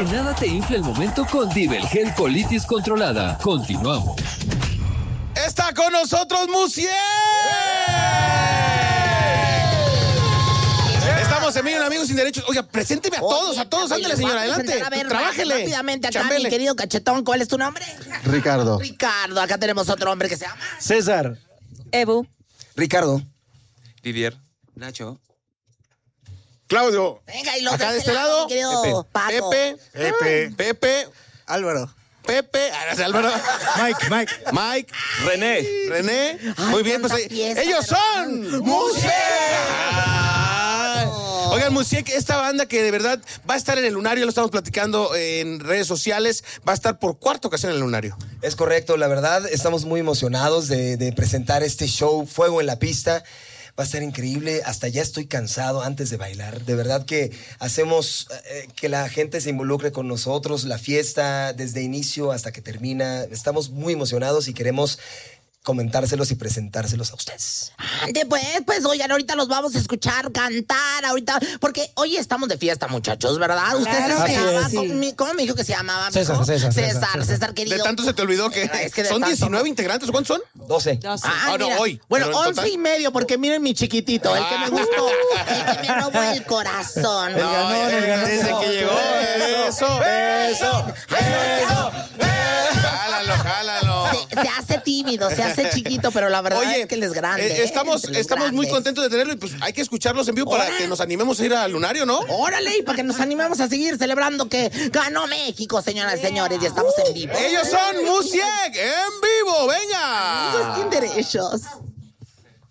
Que nada te infle el momento con Divel Gel Colitis Controlada. Continuamos. Está con nosotros Musiek. Estamos en medio, amigos sin derechos. Oiga, presénteme a todos. Ándale, señora, adelante. A ver, trabájele. rápidamente acá, Chambele. mi querido cachetón. ¿Cuál es tu nombre? Ricardo. Ricardo. Acá tenemos otro hombre que se llama César. Ebu. Ricardo. Vivier. Nacho. Claudio. Venga, y los Acá de este lado, mi querido Paco. Pepe. Álvaro. Pepe. Álvaro. Mike. René. Ay, Muy bien, pues cuánta fiesta, ellos pero- son Musiek. Oigan, Musiek, esta banda que de verdad va a estar en el Lunario, lo estamos platicando en redes sociales, va a estar por cuarta ocasión en el Lunario. Es correcto, la verdad, estamos muy emocionados de presentar este show, Fuego en la Pista. Va a estar increíble, hasta ya estoy cansado antes de bailar. De verdad que hacemos que la gente se involucre con nosotros, la fiesta desde inicio hasta que termina. Estamos muy emocionados y queremos comentárselos y presentárselos a ustedes. Ande, pues, oigan, ahorita los vamos a escuchar cantar, ahorita, porque hoy estamos de fiesta, muchachos, ¿verdad? Usted Claro se que llama, sí. ¿cómo me dijo que se llamaba? César, mijo? César. César, querido. De tanto se te olvidó que, Es que de son tanto- 19 integrantes, ¿cuántos son? 12. Ah, no, mira. hoy. Bueno, Pero en 11 total. y medio, porque miren mi chiquitito, el que me gustó, el que me robó el corazón. Desde que llegó. Eso. Jálalo. Se hace tímido, se hace chiquito, pero la verdad Oye, es que él es grande. estamos Él es muy grande. contentos de tenerlo y pues hay que escucharlos en vivo para Ahora. que nos animemos a ir al Lunario, ¿no? Órale, y para que nos animemos a seguir celebrando que ganó México, señoras y señores, y estamos en vivo. Ellos son Musiek en vivo, venga. Amigos sin derechos.